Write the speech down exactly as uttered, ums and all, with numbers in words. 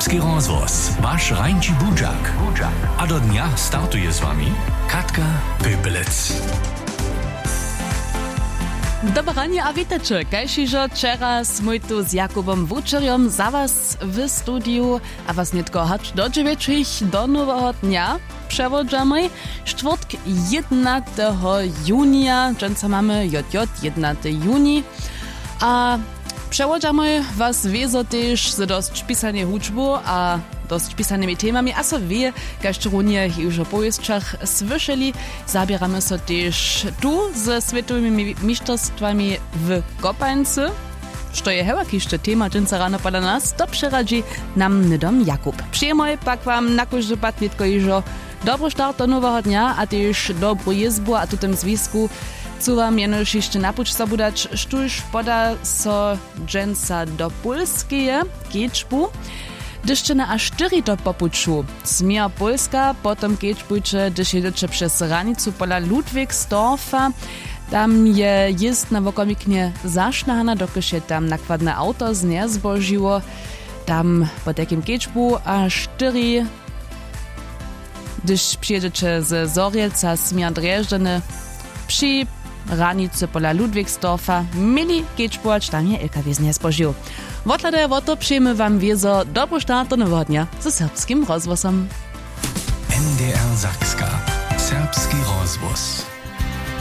Serbski rozvoz, wasz Rańczy Budziak. A do dnia startuje z wami Katka Pöpelec. Dobranie a witajcie, kajšižo teraz mój tu z Jakubom Wučerjom za was w studiu, a was nie tylko hać do dziewięciu do nowego dnia przewodzamy. Czwartek jedenastego junia, dżęca mamy J J jedenastego juni, a przewodzamy was wiezo też z dość pisanie huczbu, a dość pisanymi temami, a so wie, kaž runie już o powieściach słyszeli, zabieramy so też tu ze światowymi mistrzostwami w kopańcy. Što je hewa kište tema dżęca rano pada nas, to przeradzi nam nydom Jakub. Przyjemoj pak wam na każdy pat nitko iżo dobry start do nowego dnia, a też dobrą jezbu, a tu tym zwisku co wam jenoż jeszcze napuć zabudać, sztuż poda so dżęca do Polskie kiečbu. Dyszcze na aż cztery to popuczu. Zmier Polska, potem kiečbujcze, dysz jedycze przez ranicu pola Ludwigsdorfa. Tam je jest na wokomiknie zasznahana, dokud je tam nakładne auto znierzbožiło. Tam po takim kiečbu aż cztery, dysz przyjedziecie z Zorielca, zmier Drježdany, przy ranicy pola Ludwigsdorfa, mili kiečboć, tam je L K W znierzbožił. Wotladę woto przyjmy wam wiezo dobry start do nowego dnia ze serbskim rozwozem. N D R Sakska. Serbski rozvoz.